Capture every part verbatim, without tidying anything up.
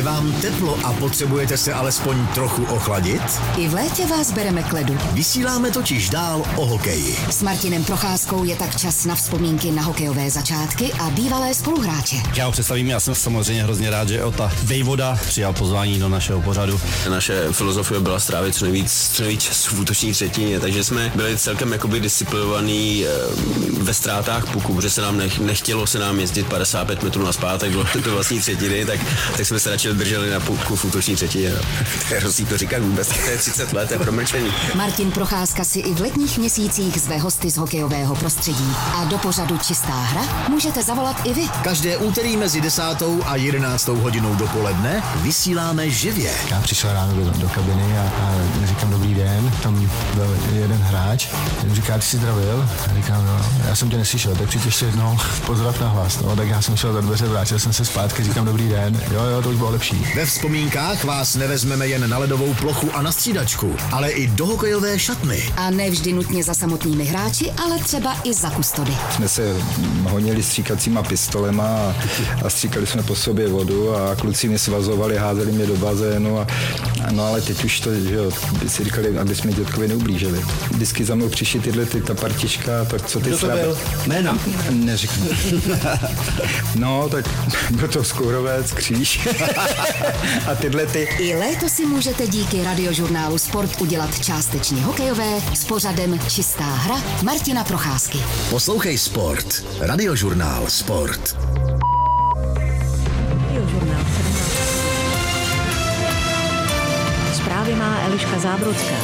vám teplo a potřebujete se alespoň trochu ochladit? I v létě vás bereme k ledu. Vysíláme totiž dál o hokeji. S Martinem Procházkou je tak čas na vzpomínky na hokejové začátky a bývalé spoluhráče. Já ho představím, já jsem samozřejmě hrozně rád, že Ota Vejvoda přijal pozvání do našeho pořadu. Naše filozofie byla strávit co nejvíc, co nejvíc času v útoční třetině, takže jsme byli celkem jakoby disciplinovaní ve ztrátách puku, protože se nám nech, nechtělo se nám jezdit padesát pět metrů nazpátek do, do vlastní třetiny, tak, tak jsme se radši drželi na puku v útoční třetině. No. To je hrozný to říkat vůbec, to je třicet let, to je promlčení. Martin Procházka si i v letních měsících zve hosty z hokejového prostředí. A do pořadu Čistá hra můžete zavolat i vy. Každé úterý mezi desátou a jedenáctou hodinou dopoledne vysíláme živě. Já přišel ráno do, do kabiny a, a říkám dobrý den, tam byl jeden hráč, ten říká, ty jsi zdravil? A říkám, no, já jsem tě neslyšel, tak přijď ještě jednou pozdrav na hlas. No, tak já jsem šel za dveře, vrátil jsem se zpátky, říkám dobrý den, jo, jo, to už bylo lepší. Ve vzpomínkách vás nevezmeme jen na ledovou plochu a na střídačku, ale i do hokejové šatny. A ne vždy nutně za samotnými hráči, ale třeba i za kustody. Jsme se honili stříkacíma pistolema a, a stříkali jsme po sobě vodu a kluci mě svazovali, házeli mě do bazénu a, a no ale teď už to, že jo, by si říkali, aby jsme dětkovi neublížili. Vždycky za mnou přišli tyhle ty, ta partička, tak co ty Kdo to byl? Jména? Neřeknu. No, tak byl to Skourovec, Kříž a tyhle ty. I léto si můžete díky radiožurnálu Sport udělat částečně hokejové s pořadem Čistá hra Martina Procházky. Poslouchej Sport. Radiožurnál Sport. Radiožurnál Zprávy má Eliška Zábrodská.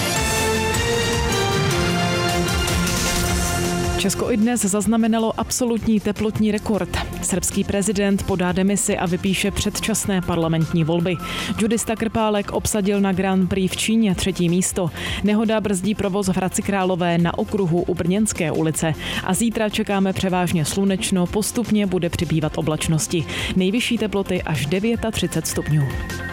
Česko i dnes zaznamenalo absolutní teplotní rekord. Srbský prezident podá demisi a vypíše předčasné parlamentní volby. Judista Krpálek obsadil na Grand Prix v Číně třetí místo. Nehoda brzdí provoz v Hradci Králové na okruhu u Brněnské ulice. A zítra čekáme převážně slunečno, postupně bude přibývat oblačnosti. Nejvyšší teploty až třicet devět stupňů.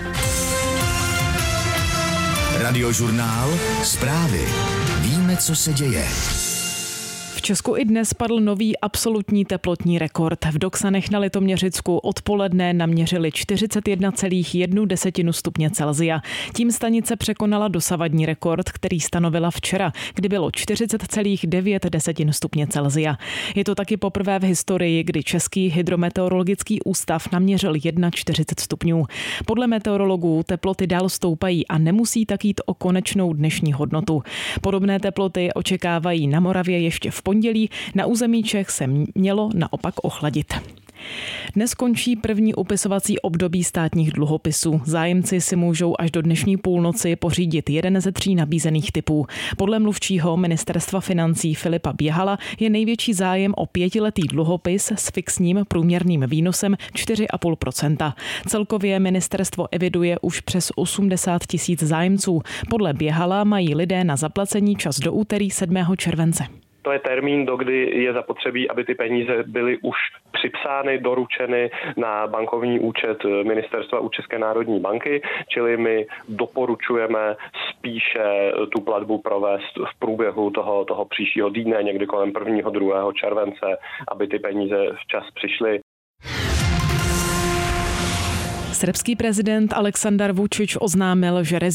Radiožurnál Zprávy. Víme, co se děje. V Česku i dnes padl nový absolutní teplotní rekord. V Doksanech na Litoměřicku odpoledne naměřili čtyřicet jedna celá jedna stupně Celsia. Tím stanice překonala dosavadní rekord, který stanovila včera, kdy bylo čtyřicet celá devět stupně Celsia. Je to taky poprvé v historii, kdy Český hydrometeorologický ústav naměřil čtyřicet jedna stupňů. Podle meteorologů teploty dál stoupají a nemusí tak jít o konečnou dnešní hodnotu. Podobné teploty očekávají na Moravě ještě v pondělí, na území Čech se mělo naopak ochladit. Dnes končí první upisovací období státních dluhopisů. Zájemci si můžou až do dnešní půlnoci pořídit jeden ze tří nabízených typů. Podle mluvčího ministerstva financí Filipa Běhala je největší zájem o pětiletý dluhopis s fixním průměrným výnosem čtyři celá pět procenta. Celkově ministerstvo eviduje už přes osmdesát tisíc zájemců. Podle Běhala mají lidé na zaplacení čas do úterý sedmého července. To je termín, do kdy je zapotřebí, aby ty peníze byly už připsány, doručeny na bankovní účet ministerstva u České národní banky, čili my doporučujeme spíše tu platbu provést v průběhu toho, toho příštího týdne, někdy kolem prvního druhého července, aby ty peníze včas přišly. Srbský prezident Aleksandar Vučić oznámil, že